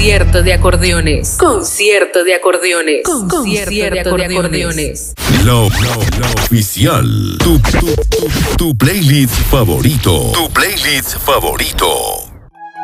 Concierto de acordeones. Concierto de acordeones. Concierto de acordeones. Lo oficial. Tu playlist favorito. Tu playlist favorito.